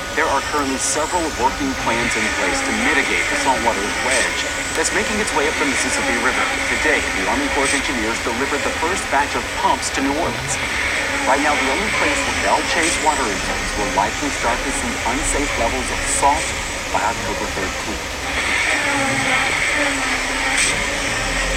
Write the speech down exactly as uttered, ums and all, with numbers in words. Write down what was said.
There are currently several working plans in place to mitigate the saltwater wedge that's making its way up the Mississippi River. Today, the Army Corps of Engineers delivered the first batch of pumps to New Orleans. Right now, the only place where Belle Chase water reserves will likely start to see unsafe levels of salt by October thirteenth.